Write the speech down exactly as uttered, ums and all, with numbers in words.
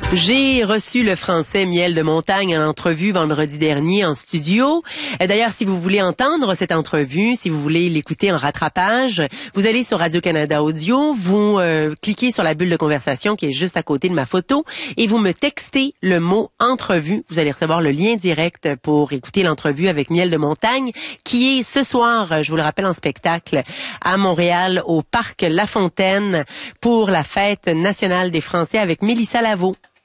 J'ai reçu le Français Miel de Montagne en entrevue vendredi dernier en studio. D'ailleurs, si vous voulez entendre cette entrevue, si vous voulez l'écouter en rattrapage, vous allez sur Radio-Canada Audio, vous euh, cliquez sur la bulle de conversation qui est juste à côté de ma photo et vous me textez le mot « entrevue ». Vous allez recevoir le lien direct pour écouter l'entrevue avec Miel de Montagne qui est ce soir, je vous le rappelle, en spectacle à Montréal au Parc La Fontaine pour la Fête nationale des Français avec Mélissa Laveau.